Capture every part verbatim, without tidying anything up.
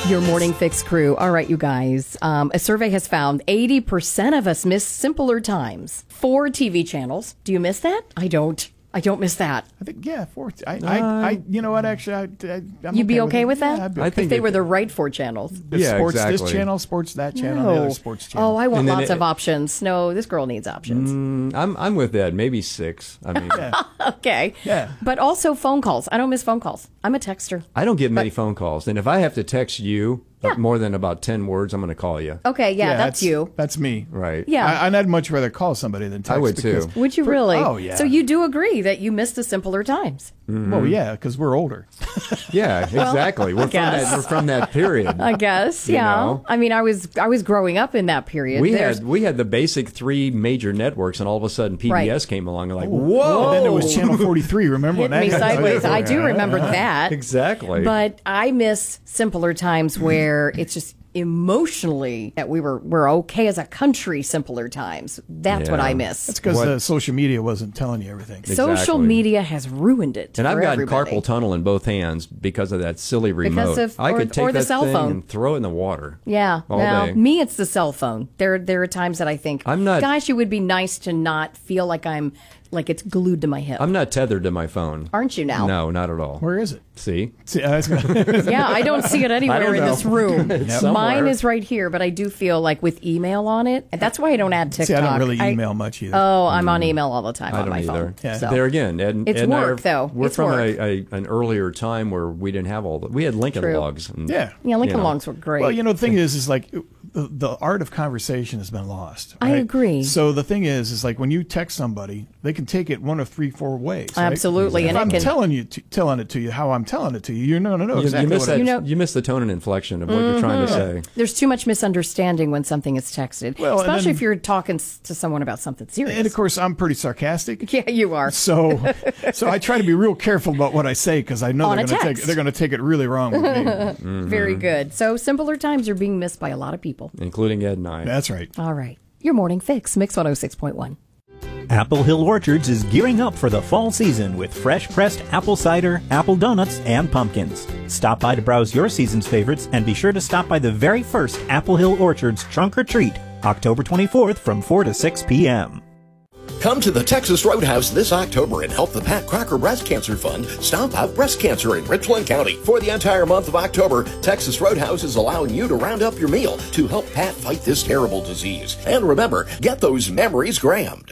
Your Morning Fix crew. All right, you guys. Um, a survey has found eighty percent of us miss simpler times. Four T V channels. Do you miss that? I don't. I don't miss that. I think, yeah, four. I, I, I, you know what, actually, I, I, I'm You'd be okay with, with that? Yeah, I'd be I okay. If think they it- were the right four channels. If Yeah, sports exactly. this channel, sports that channel, No. the other sports channel. Oh, I want And then lots it- of options. No, this girl needs options. Mm, I'm I'm with that. Maybe six. I mean, yeah. Okay. Yeah. But also phone calls. I don't miss phone calls. I'm a texter. I don't get many phone calls, and if I have to text you Yeah. more than about ten words, I'm going to call you. Okay, yeah, that's, you. That's me. Right. Yeah. I, and I'd much rather call somebody than text. I would because- too. Would you for- really? Oh, yeah. So you do agree that you miss the simpler times. Well, yeah, because we're older. Yeah, exactly. We're from guess. that. We're from that period. I guess, You yeah. know? I mean, I was I was growing up in that period. We There's- had we had the basic three major networks, and all of a sudden P B S Right. came along and like, And whoa! then there was Channel forty-three. Remember hit when that me got- sideways. I do Yeah. remember that. Exactly. But I miss simpler times where it's just emotionally that we were we're okay as a country. Simpler times. That's what Yeah. I miss. That's because What- the social media wasn't telling you everything. Social Exactly. media has ruined it. And I've for got everybody. carpal tunnel in both hands because of that silly remote. Because of- I or- could take or the that cell thing phone. and throw it in the water. Yeah. all Now, day. me, it's the cell phone. There, there are times that I think, I'm not- gosh, it would be nice to not feel like I'm like it's glued to my hip. I'm not tethered to my phone. Aren't you now? No, not at all. Where is it? See? See, I was gonna- Yeah, I don't see it anywhere don't in know. this room. It's Mine somewhere. is right here, but I do feel like with email on it, and that's why I don't add TikTok. See, I don't really email much either. Oh, I'm on email all the time I on don't my either. phone. Yeah. So. There again, Ed, It's Ed and I work, are- though. We're It's from work. A, a, an earlier time where we didn't have all the. We had Lincoln True. logs. And, Yeah. Yeah, Lincoln you know. Logs were great. Well, you know, the thing is, is like the, the art of conversation has been lost. I right? agree. So the thing is, is like when you text somebody, they can take it one of three, four ways. right? Absolutely, If and it I'm can- telling you, to, telling it to you how I'm telling it to you, you're not going to know You, exactly you miss what that. I You know- you miss the tone and inflection of what you're trying to say. There's too much misunderstanding when something is texted, Well, and especially then- if you're talking s- to someone about something serious. And of course, I'm pretty sarcastic. yeah, you are. So, so I try to be real careful about what I say because I know On they're a going to take text. they're going to take it really wrong with me. Mm-hmm. Very good. So simpler times are being missed by a lot of people. Including Ed and I. That's right. All right. Your morning fix, Mix one oh six point one. Apple Hill Orchards is gearing up for the fall season with fresh pressed apple cider, apple donuts, and pumpkins. Stop by to browse your season's favorites and be sure to stop by the very first Apple Hill Orchards Trunk or Treat, October twenty-fourth from four to six p.m. Come to the Texas Roadhouse this October and help the Pat Crocker Breast Cancer Fund stomp out breast cancer in Richland County. For the entire month of October, Texas Roadhouse is allowing you to round up your meal to help Pat fight this terrible disease. And remember, get those memories grammed.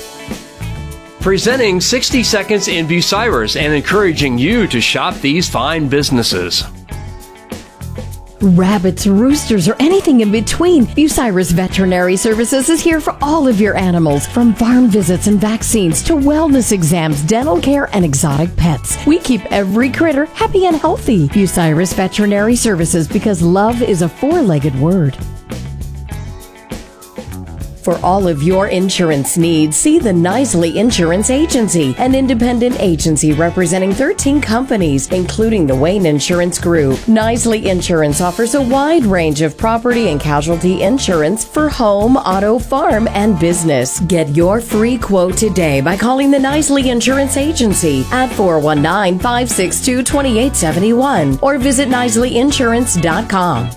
Presenting sixty Seconds in Bucyrus and encouraging you to shop these fine businesses. Rabbits, roosters, or anything in between, Bucyrus Veterinary Services is here for all of your animals, from farm visits and vaccines to wellness exams, dental care, and exotic pets. We keep every critter happy and healthy. Bucyrus Veterinary Services, because love is a four-legged word. For all of your insurance needs, see the Nisley Insurance Agency, an independent agency representing thirteen companies, including the Wayne Insurance Group. Nisley Insurance offers a wide range of property and casualty insurance for home, auto, farm, and business. Get your free quote today by calling the Nisley Insurance Agency at four one nine, five six two, two eight seven one or visit nisley insurance dot com.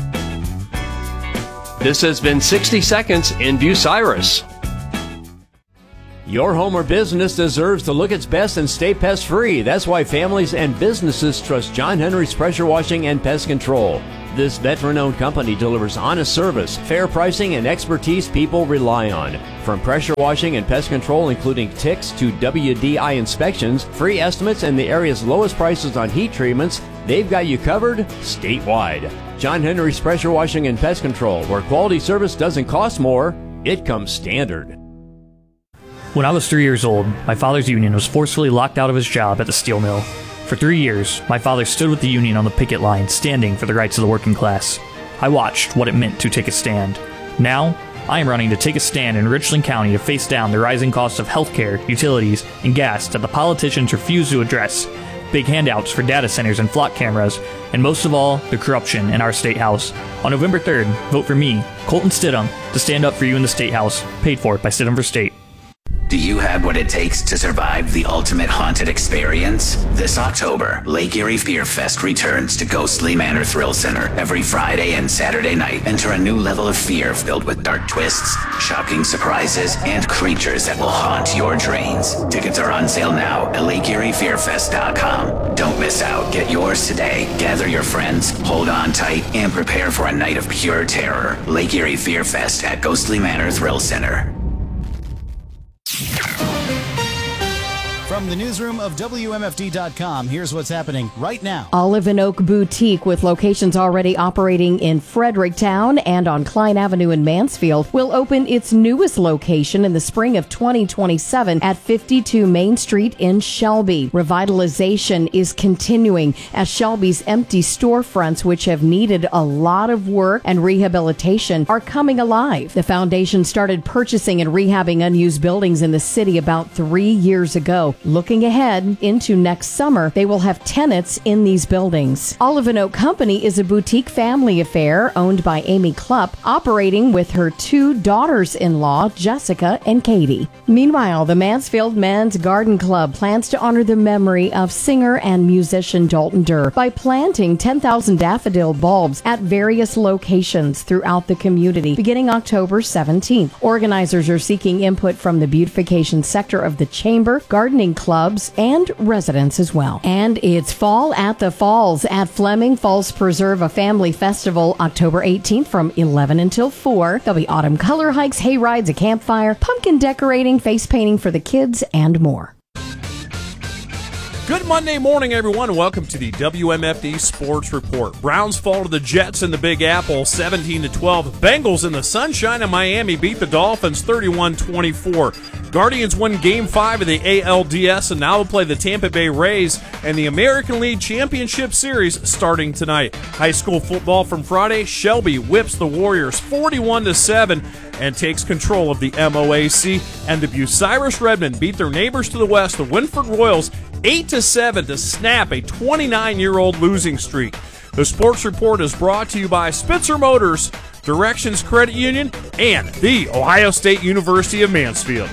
This has been sixty Seconds in Bucyrus. Your home or business deserves to look its best and stay pest free. That's why families and businesses trust John Henry's Pressure Washing and Pest Control. This veteran-owned company delivers honest service, fair pricing, and expertise people rely on. From pressure washing and pest control, including ticks, to W D I inspections, free estimates, and the area's lowest prices on heat treatments, they've got you covered statewide. John Henry's Pressure Washing and Pest Control, where quality service doesn't cost more, it comes standard. When I was three years old, my father's union was forcefully locked out of his job at the steel mill. For three years, my father stood with the union on the picket line, standing for the rights of the working class. I watched what it meant to take a stand. Now, I am running to take a stand in Richland County to face down the rising costs of healthcare, utilities, and gas that the politicians refuse to address, big handouts for data centers and flock cameras, and most of all, the corruption in our state house. On November third, vote for me, Colton Stidham, to stand up for you in the state house, paid for by Stidham for State. Do you have what it takes to survive the ultimate haunted experience? This October, Lake Erie Fear Fest returns to Ghostly Manor Thrill Center every Friday and Saturday night. Enter a new level of fear filled with dark twists, shocking surprises, and creatures that will haunt your dreams. Tickets are on sale now at lake erie fear fest dot com. Don't miss out. Get yours today. Gather your friends, hold on tight, and prepare for a night of pure terror. Lake Erie Fear Fest at Ghostly Manor Thrill Center. From the newsroom of W M F D dot com, here's what's happening right now. Olive and Oak Boutique, with locations already operating in Fredericktown and on Klein Avenue in Mansfield, will open its newest location in the spring of twenty twenty-seven at fifty-two Main Street in Shelby. Revitalization is continuing as Shelby's empty storefronts, which have needed a lot of work and rehabilitation, are coming alive. The foundation started purchasing and rehabbing unused buildings in the city about three years ago. Looking ahead into next summer, they will have tenants in these buildings. Olive and Oak Company is a boutique family affair owned by Amy Klupp, operating with her two daughters-in-law, Jessica and Katie. Meanwhile, the Mansfield Men's Garden Club plans to honor the memory of singer and musician Dalton Durr by planting ten thousand daffodil bulbs at various locations throughout the community beginning October seventeenth. Organizers are seeking input from the beautification sector of the Chamber, gardening clubs, and residents as well. And it's Fall at the Falls at Fleming Falls Preserve, a family festival, October eighteenth from eleven until four. There'll be autumn color hikes, hay rides, a campfire, pumpkin decorating, face painting for the kids, and more. Good Monday morning, everyone, and welcome to the W M F D Sports Report. Browns fall to the Jets in the Big Apple, seventeen to twelve. Bengals in the sunshine of Miami beat the Dolphins thirty-one twenty-four. Guardians win Game five of the A L D S and now will play the Tampa Bay Rays and the American League Championship Series starting tonight. High school football from Friday, Shelby whips the Warriors forty-one to seven and takes control of the M O A C. And the Bucyrus Redmond beat their neighbors to the west, the Winford Royals, eight to seven to snap a twenty-nine-year-old losing streak. The Sports Report is brought to you by Spitzer Motors, Directions Credit Union, and the Ohio State University of Mansfield.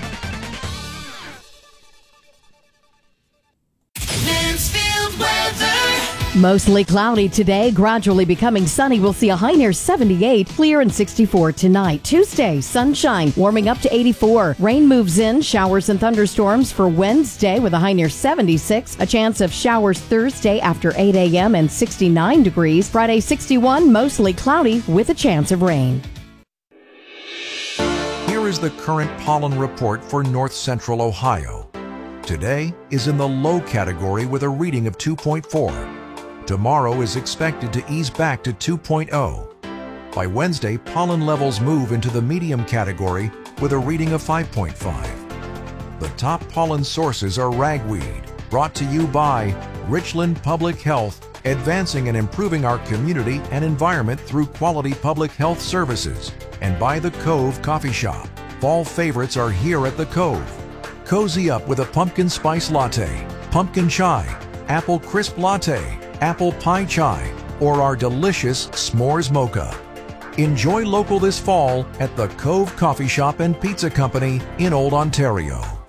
Mansfield weather. Mostly cloudy today, gradually becoming sunny. We'll see a high near seventy-eight, clear and sixty-four tonight. Tuesday, sunshine, warming up to eighty-four. Rain moves in, showers and thunderstorms for Wednesday with a high near seventy-six. A chance of showers Thursday after eight a.m. and sixty-nine degrees. Friday, sixty-one, mostly cloudy with a chance of rain. Here is the current pollen report for north central Ohio. Today is in the low category with a reading of two point four. Tomorrow is expected to ease back to two point oh. By Wednesday, pollen levels move into the medium category with a reading of five point five. The top pollen sources are ragweed, brought to you by Richland Public Health, advancing and improving our community and environment through quality public health services, and by the Cove Coffee Shop. Fall favorites are here at the Cove. Cozy up with a pumpkin spice latte, pumpkin chai, apple crisp latte, apple pie chai, or our delicious s'mores mocha. Enjoy local this fall at the Cove Coffee Shop and Pizza Company in Old Ontario.